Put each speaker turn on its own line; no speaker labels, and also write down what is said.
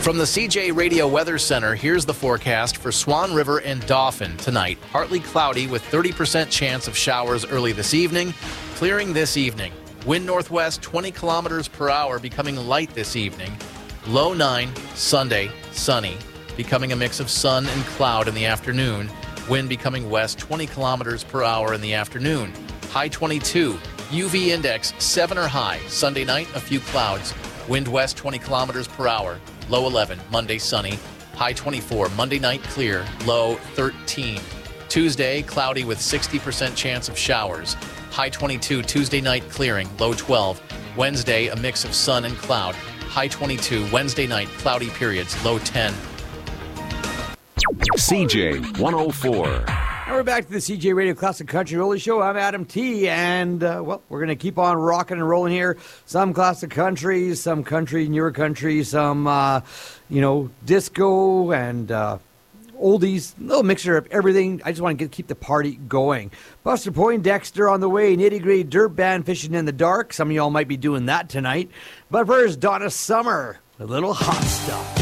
From the CJ Radio Weather Center, here's the forecast for Swan River and Dauphin tonight. Partly cloudy with 30% chance of showers early this evening, clearing this evening. Wind northwest 20 kilometers per hour, becoming light this evening. Low 9, Sunday, sunny, becoming a mix of sun and cloud in the afternoon. Wind becoming west 20 kilometers per hour in the afternoon. High 22, UV index 7 or high. Sunday night, a few clouds. Wind west 20 kilometers per hour. Low 11, Monday sunny. High 24, Monday night clear. Low 13. Tuesday, cloudy with 60% chance of showers. High 22, Tuesday night clearing. Low 12. Wednesday, a mix of sun and cloud. High 22, Wednesday night, cloudy periods. Low 10.
CJ 104.
And we're back to the CJ Radio Classic Country Rolling Show. I'm Adam T. And, we're going to keep on rocking and rolling here. Some classic country, some country, newer country, some, disco and oldies. A little mixture of everything. I just want to keep the party going. Buster Poindexter on the way. Nitty Gritty Dirt Band Fishing in the Dark. Some of y'all might be doing that tonight. But first, Donna Summer. A little hot stuff.